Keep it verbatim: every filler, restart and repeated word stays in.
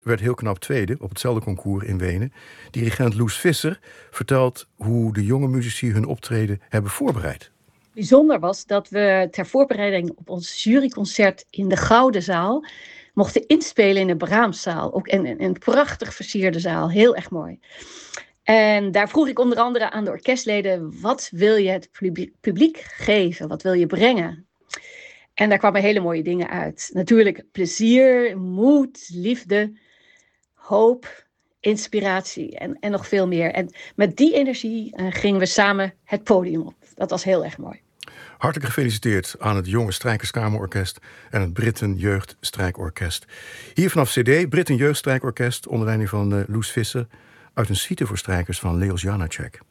werd heel knap tweede op hetzelfde concours in Wenen. Dirigent Loes Visser vertelt hoe de jonge muzici hun optreden hebben voorbereid. Bijzonder was dat we ter voorbereiding op ons juryconcert in de Gouden Zaal mochten inspelen in de Brahmszaal. Ook in, in een prachtig versierde zaal, heel erg mooi. En daar vroeg ik onder andere aan de orkestleden: wat wil je het publiek geven? Wat wil je brengen? En daar kwamen hele mooie dingen uit. Natuurlijk plezier, moed, liefde, hoop, inspiratie en, en nog veel meer. En met die energie uh, gingen we samen het podium op. Dat was heel erg mooi. Hartelijk gefeliciteerd aan het Jonge Strijkerskamerorkest en het Britten Jeugdstrijkorkest. Hier vanaf C D, Britten Jeugdstrijkorkest, onder leiding van uh, Loes Visser, uit een suite voor strijkers van Leos Janáček.